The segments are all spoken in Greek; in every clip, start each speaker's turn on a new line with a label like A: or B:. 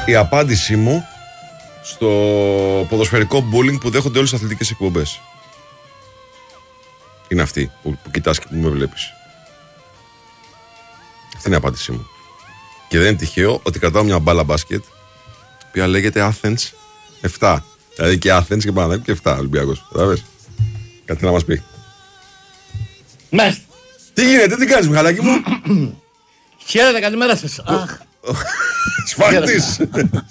A: η απάντησή μου στο ποδοσφαιρικό bullying που δέχονται όλες τις αθλητικές εκπομπές. Είναι αυτή που κοιτάς και που με βλέπεις. Αυτή είναι η απάντησή μου. Και δεν είναι τυχαίο ότι κρατάω μια μπάλα μπάσκετ η οποία λέγεται Athens 7. Δηλαδή και Athens και Παναθηναϊκός και 7 Ολυμπιακός. Κατάλαβες. Κάτι να μας πει.
B: Μες.
A: Τι γίνεται, τι κάνεις Μιχαλάκη μου?
B: Χαίρετε, καλημέρα σας.
A: Σφάχτης.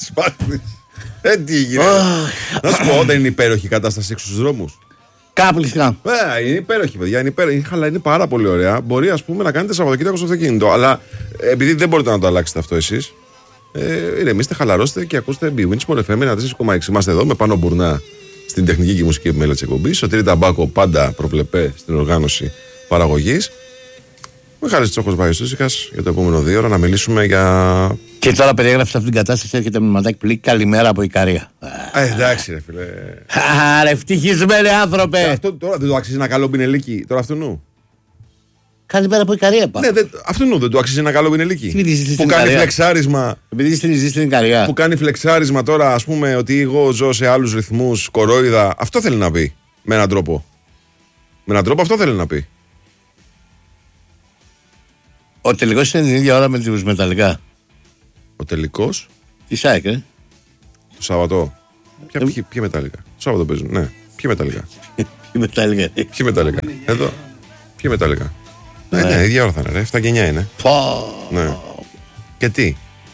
A: Τι γίνεται. Να σου πω, δεν είναι υπέροχη η κατάσταση έξω στους δρόμους?
B: Κάπλισκα.
A: Είναι υπέροχη, παιδιά. Είναι πάρα πολύ ωραία. Μπορεί, ας πούμε, να κάνετε Σαββατοκύριακο στο αυτοκίνητο. Αλλά επειδή δεν μπορείτε να το αλλάξετε αυτό εσείς, ηρεμήστε, χαλαρώστε και ακούστε Big Win Sport FM 4,6. Είμαστε εδώ με Πάνο Μπουρνά στην τεχνική και μουσική επιμέλεια της εκπομπής. Σωτήρη Ταμπάκο πάντα προβλεπέ στην οργάνωση παραγωγής. Μιχάλης Τσόχος Βαγιστούσικας για το επόμενο 2 ώρα να μιλήσουμε για.
B: Και τώρα περιέγραψε αυτή την κατάσταση, έρχεται μηνυματάκι που λέει καλημέρα από Ικαρία.
A: Εντάξει, ρε φίλε.
B: Άρε, ευτυχισμένοι άνθρωπε.
A: Αυτό τώρα δεν του αξίζει ένα καλό πινελίκι, τώρα αυτού νου.
B: Καλημέρα από Ικαρία, πα.
A: Ναι, αυτού νου δεν του αξίζει ένα καλό πινελίκι.
B: Που
A: κάνει φλεξάρισμα.
B: Επειδή ζει στην Ικαρία.
A: Που κάνει φλεξάρισμα τώρα, ας πούμε, ότι εγώ ζω σε άλλους ρυθμούς, κορόιδα. Αυτό θέλει να πει. Με έναν τρόπο. Με έναν τρόπο αυτό θέλει να πει.
B: Ο τελικός είναι την ίδια ώρα με τους μεταλλικά.
A: Ο τελικός.
B: Τι ΑΕΚ,
A: Το Σάββατο. Ποια μεταλλικά. Το Σάββατο παίζουν, ναι. Ποια μεταλλικά. Ποια μεταλλικά. Εδώ. Ποια μεταλλικά. Ναι, ίδια ώρα θα είναι, ρε. 7 και 9 είναι. Ναι. Και τι.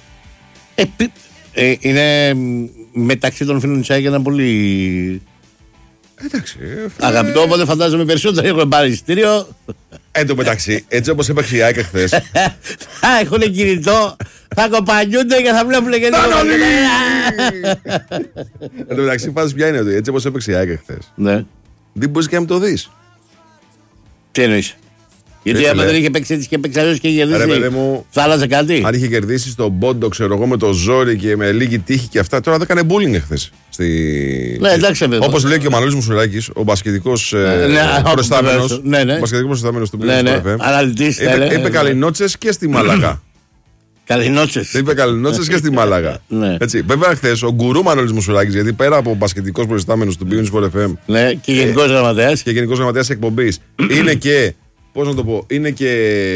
B: Είναι μεταξύ των φίλων της ΑΕΚ ένα πολύ.
A: Εντάξει.
B: Αγαπητό, οπότε φαντάζομαι περισσότερο έχουν πάρει εισιτήριο.
A: Εν τω μεταξύ, έτσι όπως έπαιξε η ΑΕΚ χθες.
B: Θα έχουν κινητό, θα κοπανιούνται και θα βλέπουν και λίγο.
A: Εν τω μεταξύ, φάση ποια είναι ότι έτσι όπως έπαιξε η ΑΕΚ χθες.
B: Ναι.
A: Δεν μπορείς και να το δεις.
B: Τι εννοείς? Γιατί άμα δεν είχε παίξει έτσι και παίξει αλλιώς και είχε κερδίσει, θα άλλαζε κάτι.
A: Αν είχε κερδίσει στον πόντο, ξέρω εγώ, με το ζόρι και με λίγη τύχη και αυτά, τώρα δεν έκανε bullying χθες.
B: Ναι, εντάξει,
A: όπως λέει και ο Μανώλης Μουσουράκης, ο μπασκετικός προστάμενος. Ο μπασκετικός προστάμενος του Big
B: Αναλυτής.
A: Είπε καληνότσες και στη Μάλαγα.
B: Καληνότσες.
A: Είπε καληνότσες και στη Μάλαγα. Βέβαια, χθες ο γκουρού Μανώλης Μουσουράκης, γιατί πέρα από μπασκετικός προστάμενος του Big Win FM.
B: Και γενικός γραμματέας.
A: Και γενικός γραμματέας εκπομπής. Είναι και. Πώς να το πω, είναι και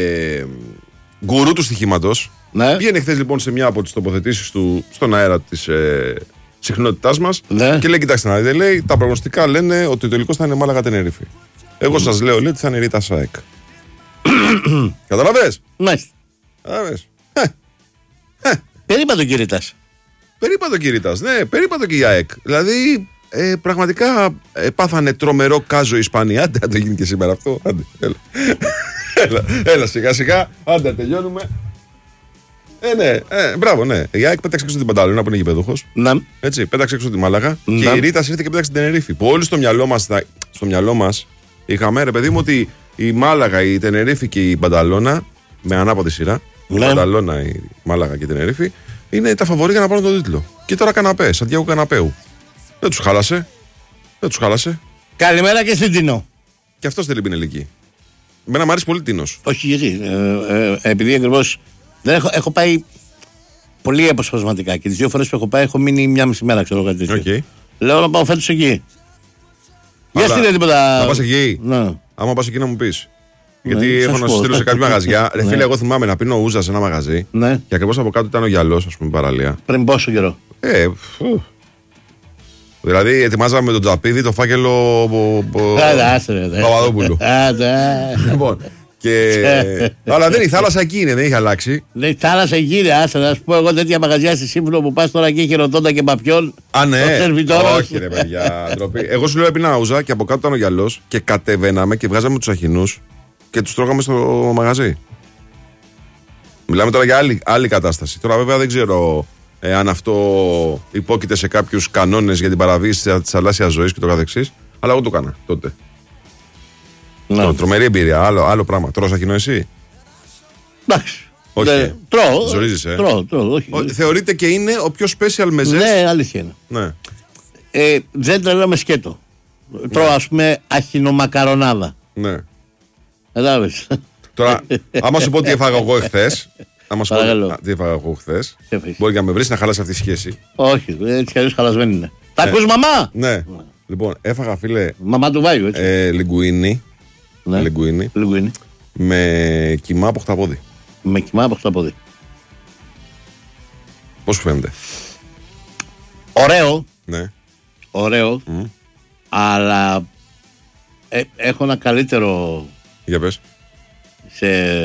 A: γκουρού του στοιχήματος.
B: Ναι.
A: Πήγαινε χθες λοιπόν σε μια από τις τοποθετήσεις του στον αέρα της συχνότητάς μας.
B: Ναι.
A: Και λέει: κοιτάξτε να δείτε, λέει, τα προγνωστικά λένε ότι ο τελικός θα είναι Μάλαγα Τενερίφη. Εγώ σας λέω, λέει, ότι θα είναι Ρίτα ΣΑΕΚ. Καταλαβες?
B: Μάλιστα.
A: Καταλαβες?
B: Περίπατο και Ρίτας.
A: Περίπατο και Ρίτας, ναι, περίπατο και η ΑΕΚ. Δηλαδή. Πραγματικά πάθανε τρομερό κάζο η Ισπανία. Άντε, αν το γίνει και σήμερα αυτό. Άντε, έλα σιγά σιγά. Άντε, τελειώνουμε. Ναι, μπράβο, ναι. Η ΑΕΚ πέταξε έξω την Πανταλώνα που είναι γηπεδούχος.
B: Ναι.
A: Έτσι, πέταξε έξω τη Μάλαγα. Και η Ρίτας ήρθε και πέταξε την Τενερίφη. Που όλοι στο μυαλό μας είχαμε, ρε παιδί μου, ότι η Μάλαγα, η Τενερίφη και η Πανταλώνα, με ανάποδη σειρά, η Πανταλώνα, η Μάλαγα και η Τενερίφη, είναι τα φαβορί για να πάρουν τον τίτλο. Και τώρα καναπέ, Σαντιάγο Καναπέου. Δεν τους χάλασε.
B: Καλημέρα και στην Τίνο.
A: Και αυτός θέλει πινελική. Εμένα μου αρέσει πολύ Τίνος.
B: Όχι, γιατί. Επειδή ακριβώς δεν έχω πάει πολύ αποσπασματικά και τις 2 φορές που έχω πάει έχω μείνει μια μισή μέρα, ξέρω κάτι τέτοιο. Λέω να πάω φέτος εκεί. Για στείλε τίποτα.
A: Να πας εκεί.
B: Ναι.
A: Άμα πας εκεί να μου πεις. Γιατί έχω να σου στείλω σε κάποια μαγαζιά. Ρε φίλε, εγώ θυμάμαι να πίνω ούζα σε ένα μαγαζί. Και ακριβώς από κάτω ήταν ο γυαλός, ας πούμε, παραλία.
B: Πριν πόσο καιρό?
A: Δηλαδή, ετοιμάζαμε με τον Τζαπίδη το φάκελο Παπαδόπουλου. Λοιπόν. Αλλά δεν η θάλασσα εκεί είναι, δεν είχε αλλάξει.
B: Η θάλασσα εκεί είναι, άσε να σου πω εγώ τέτοια μαγαζιά στη Σύμφωνο που πας τώρα και έχει ρωτώντα και παπιόν.
A: Α, ναι. Όχι, ρε παιδιά. Εγώ σου λέω έπινα ούζα και από κάτω ήταν ο γυαλός και κατεβαίναμε και βγάζαμε τους αχινούς και τους τρώγαμε στο μαγαζί. Μιλάμε τώρα για άλλη κατάσταση. Τώρα βέβαια δεν ξέρω. Αν αυτό υπόκειται σε κάποιους κανόνες για την παραβίαση της θαλάσσιας ζωής και το καθεξής. Αλλά εγώ το έκανα τότε. Τρομερή εμπειρία, άλλο πράγμα. Τρως αχινό εσύ?
B: Εντάξει.
A: Όχι.
B: Τρώω.
A: Ζορίζεσαι.
B: Τρώω.
A: Θεωρείται και είναι ο πιο special μεζές.
B: Ναι, αλήθεια είναι.
A: Ναι.
B: Δεν τρελαίνω με σκέτο. Τρώω, ας πούμε, αχινομακαρονάδα.
A: Ναι.
B: Κατάλαβες.
A: Τώρα, άμα σου πω τι έφαγα εγώ εχθές. άμα σου πω τι έφαγα εγώ χθες, μπορεί να με βρει να χαλάσει αυτή η σχέση.
B: Όχι, έτσι κι αλλιώς χαλασμένη είναι. Τα ακούς, μαμά!
A: Ναι. Λοιπόν, έφαγα, φίλε.
B: Μαμά του Βάιου, έτσι.
A: Λιγκουίνι.
B: Ναι.
A: Λιγκουίνι. Με κιμά από χταπόδι.
B: Με κιμά από χταπόδι.
A: Πώς σου φαίνεται?
B: Ωραίο.
A: Ναι.
B: Ωραίο. Αλλά έχω ένα καλύτερο.
A: Για πες.
B: Σε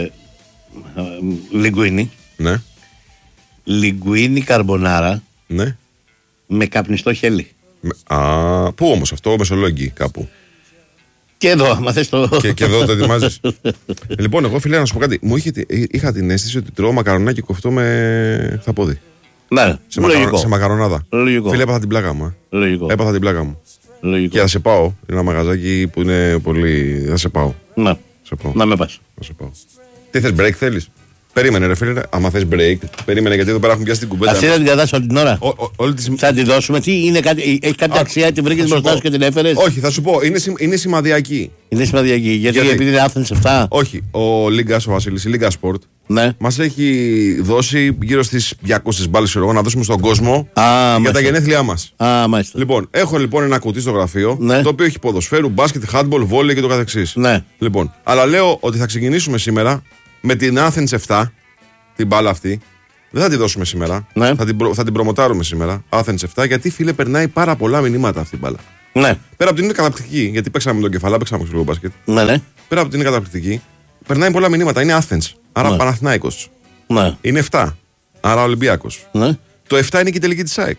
B: λιγκουίνι.
A: Ναι.
B: Λιγκουίνι καρμπονάρα.
A: Ναι.
B: Με καπνιστό χέλι.
A: Πού όμως αυτό, Μεσολόγγι κάπου?
B: Και εδώ, άμα θες το.
A: Και εδώ το ετοιμάζεις. Λοιπόν, εγώ, φίλε, να σου πω κάτι. Είχα την αίσθηση ότι τρώω μακαρονάκι κοφτό με χταπόδι.
B: Ναι,
A: σε μακαρονάδα.
B: Λογικό.
A: Φίλε, έπαθα την πλάκα μου. Έπαθα την πλάκα μου.
B: Λογικό.
A: Και θα σε πάω. Είναι ένα μαγαζάκι που είναι πολύ. Θα σε πάω.
B: Ναι.
A: Να
B: με πας.
A: Θα σε πάω. Τι θες, break θέλεις? Περίμενε, ρε φίλε. Άμα θες break, περίμενε, γιατί εδώ πέρα έχουμε πιάσει την κουβέντα.
B: Αυτή δεν την κατάσταση όλη την ώρα. Θα τη δώσουμε. Τι είναι, έχει κάποια αξία, την βρήκες μπροστά σου και την έφερες?
A: Όχι, θα σου πω. Είναι σημαδιακή.
B: Είναι σημαδιακή. Γιατί επειδή είναι Athens 7.
A: Όχι. Ο Λίγκας, ο Βασίλης, η Λίγκα Sport,
B: ναι,
A: μας έχει δώσει γύρω στις 200 μπάλες να δώσουμε στον κόσμο για τα γενέθλιά μας. Λοιπόν, έχω λοιπόν ένα κουτί στο γραφείο, ναι, το οποίο έχει ποδοσφαίρου, μπάσκετ, handball, βόλεϊ και το καθεξής.
B: Ναι.
A: Λοιπόν, αλλά λέω ότι θα ξεκινήσουμε σήμερα με την Athens 7, την μπάλα αυτή. Δεν θα τη δώσουμε σήμερα. Ναι. Θα την προμοτάρουμε σήμερα. Athens 7, γιατί, φίλε, περνάει πάρα πολλά μηνύματα αυτή η μπάλα. Ναι. Πέρα από την είναι καταπληκτική, γιατί παίξαμε με τον κεφαλά, παίξαμε λίγο μπάσκετ. Ναι, ναι. Πέρα από την είναι καταπληκτική, περνάει πολλά μηνύματα. Είναι Athens, άρα ναι, Παναθηνάικος. Ναι. Είναι 7, άρα Ολυμπιακός. Ναι. Το 7 είναι και η τελική της ΑΕΚ.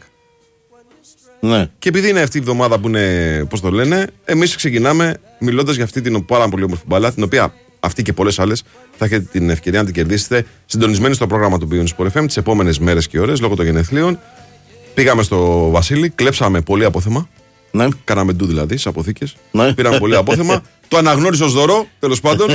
A: Ναι. Και επειδή είναι αυτή η εβδομάδα που είναι, πώς το λένε, εμείς ξεκινάμε μιλώντας για αυτή την πάρα πολύ όμορφη μπάλα, την οποία αυτή και πολλές άλλες θα έχετε την ευκαιρία να την κερδίσετε συντονισμένοι στο πρόγραμμα του Beyond Sport FM τις επόμενες μέρες και ώρες λόγω των γενεθλίων. Πήγαμε στο Βασίλη, κλέψαμε πολύ απόθεμα. Ναι. Κάναμε ντου δηλαδή στις αποθήκες. Ναι. Πήραμε πολύ απόθεμα. Το αναγνώρισε ως δώρο, τέλος πάντων.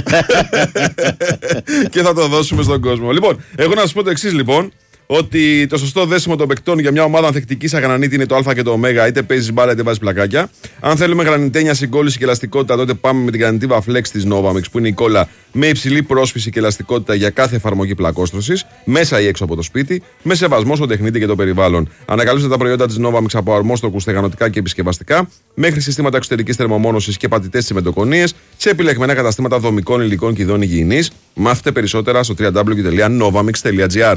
A: Και θα το δώσουμε στον κόσμο. Λοιπόν, εγώ να σας πω το εξής λοιπόν. Ότι το σωστό δέσιμο των παικτών για μια ομάδα ανθεκτικής αγρανίτη είναι το Α και το Ω. Είτε παίζεις μπάλα είτε βάζεις πλακάκια. Αν θέλουμε γρανιτένια συγκόλληση και ελαστικότητα, τότε πάμε με την γρανιτίβα Flex της Novamix, που είναι η κόλλα με υψηλή πρόσφυση και ελαστικότητα για κάθε εφαρμογή πλακόστρωσης, μέσα ή έξω από το σπίτι, με σεβασμό στον τεχνίτη και το περιβάλλον. Ανακαλύψτε τα προϊόντα της Novamix από αρμόστοκους, στεγανοτικά και επισκευαστικά, μέχρι συστήματα εξωτερικής θερμομόνωσης και πατητές τσιμεντοκονίες, σε επιλεγμένα καταστήματα δομικών υλικών και ειδών υγιεινής. Μάθετε περισσότερα στο www.novamix.gr.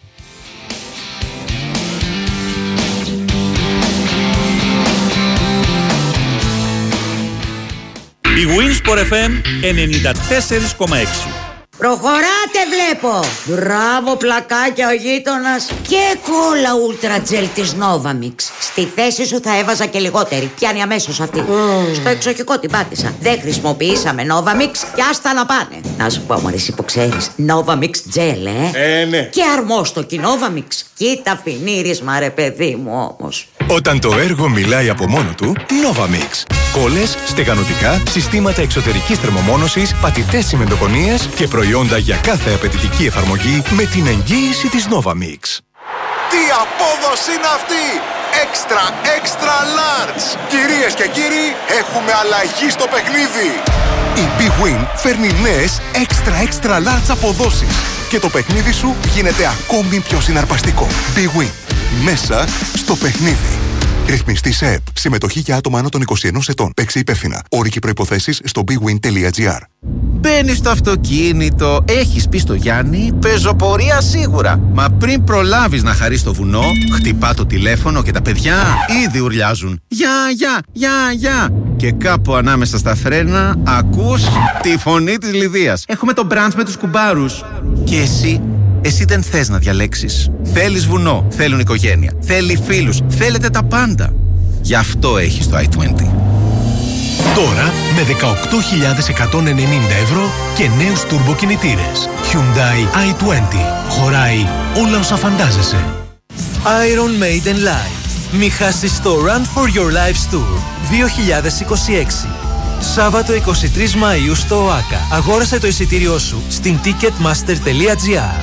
C: Η Winsport FM 94,6.
D: Προχωράτε βλέπω. Μπράβο πλακάκια ο γείτονας. Και κόλλα Ultra Gel της Novamix. Στη θέση σου θα έβαζα και λιγότερη. Πιάνει αμέσως αυτή. Στο εξοχικό την πάτησα. Δεν χρησιμοποιήσαμε Novamix και άστα να πάνε. Να σου πω μωρέ, εσύ που ξέρεις, Novamix Gel,
A: ναι.
D: Και αρμόστοκι Novamix. Κοίτα φινίρισμα ρε παιδί μου όμως.
E: Όταν το έργο μιλάει από μόνο του, Novamix. Κόλλες, στεγανοτικά, συστήματα εξωτερικής θερμομόνωσης, πατητές τσιμεντοκονίες και προϊόντα για κάθε απαιτητική εφαρμογή με την εγγύηση της Novamix.
F: Τι απόδοση είναι αυτή! Extra large! Κυρίες και κύριοι, έχουμε αλλαγή στο παιχνίδι! Η Big Win φέρνει νέες extra large αποδόσεις και το παιχνίδι σου γίνεται ακόμη πιο συναρπαστικό. Big Win. Μέσα στο παιχνίδι. Ρυθμιστή σε ΕΠ. Συμμετοχή για άτομα άνω των 21 ετών. Παίξε υπεύθυνα. Όροι και προϋποθέσεις στο bigwin.gr.
G: Μπαίνεις στο αυτοκίνητο, έχεις πει στο Γιάννη, πεζοπορία σίγουρα. Μα πριν προλάβεις να χαρείς το βουνό, χτυπά το τηλέφωνο και τα παιδιά ήδη ουρλιάζουν. Γεια. Και κάπου ανάμεσα στα φρένα ακούς τη φωνή της Λιδίας.
H: Έχουμε το brunch με τους κουμπάρους.
G: Και εσύ δεν θες να διαλέξεις. Θέλεις βουνό, θέλουν οικογένεια, θέλει φίλους, θέλετε τα πάντα. Γι' αυτό έχεις το i20.
E: Τώρα με 18.190 ευρώ και νέους τουρμποκινητήρες. Hyundai i20. Χωράει όλα όσα φαντάζεσαι.
I: Iron Maiden Live. Μη χάσεις το Run for Your Lives Tour 2026. Σάββατο 23 Μαΐου στο ΟΑΚΑ. Αγόρασε το εισιτήριό σου στην ticketmaster.gr.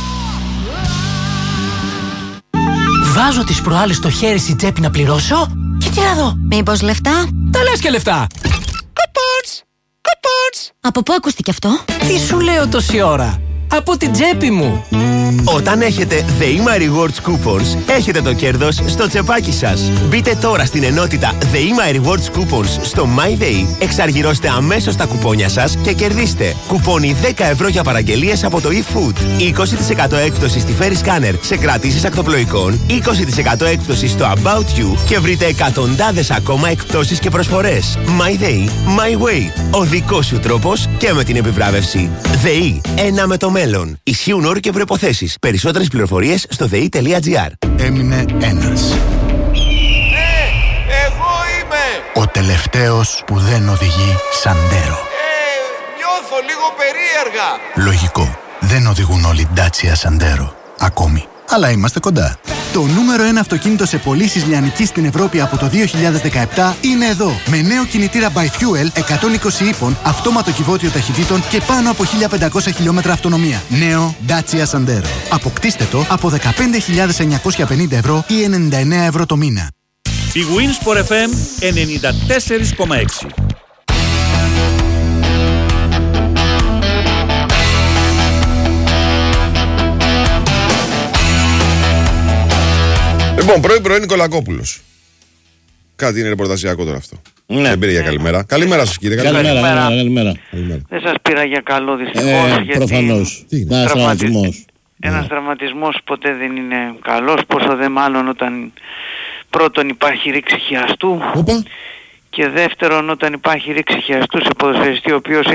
J: Βάζω τις προάλλες το χέρι στην τσέπη να πληρώσω και τι να δω.
K: Μήπως λεφτά?
J: Τα λες και λεφτά.
K: Coupons! Από πού ακούστηκε αυτό?
J: Τι σου λέω τόση ώρα. Από την τσέπη μου.
K: Όταν έχετε The My Rewards Coupons, έχετε το κέρδος στο τσεπάκι σας. Μπείτε τώρα στην ενότητα The My Rewards Coupons στο MyDay, εξαργυρώστε αμέσως τα κουπόνια σας και κερδίστε κουπόνι 10 ευρώ για παραγγελίες από το eFood, 20% έκπτωση στη Ferry Scanner σε κρατήσεις ακτοπλοϊκών, 20% έκπτωση στο About You και βρείτε εκατοντάδες ακόμα εκπτώσεις και προσφορές. MyDay, My Way. Ο δικός σου τρόπος και με την επιβράβευση. ΔΕΗ, ένα με το μέλλον. Ισχύουν όροι και προϋποθέσεις. Περισσότερες πληροφορίες στο dei.gr.
L: Έμεινε ένας.
F: Εγώ είμαι!
L: Ο τελευταίος που δεν οδηγεί Σαντέρο.
F: Νιώθω λίγο περίεργα.
L: Λογικό. Δεν οδηγούν όλοι Dacia Sandero. Ακόμη. Αλλά είμαστε κοντά. Το νούμερο 1 αυτοκίνητο σε πωλήσεις λιανικής στην Ευρώπη από το 2017 είναι εδώ. Με νέο κινητήρα by Fuel 120 ύπων, αυτόματο κυβότιο ταχυτήτων και πάνω από 1500 χιλιόμετρα αυτονομία. Νέο Dacia Sandero. Αποκτήστε το από 15.950 ευρώ ή 99 ευρώ το μήνα.
C: Η Winsport FM 94,6.
A: Λοιπόν, πρωί Νικολακόπουλος. Κάτι είναι ρεπορταζιακό τώρα αυτό.
B: Ναι.
A: Δεν πήρε για καλημέρα. Καλημέρα σας, κύριε.
B: Καλημέρα.
M: Δεν σας πήρα για καλό, δυστυχώς. Γιατί
B: προφανώς.
M: Ένας τραυματισμός ποτέ δεν είναι καλός, πόσο δε μάλλον όταν πρώτον υπάρχει ρήξη χιαστού και δεύτερον όταν υπάρχει ρήξη χιαστού σε ποδοσφαιριστή ο οποίος